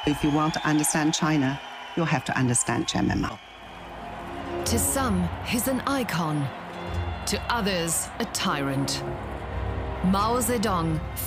If you want to understand China, you'll have to understand Chairman Mao. To some, he's an icon. To others, a tyrant. Mao Zedong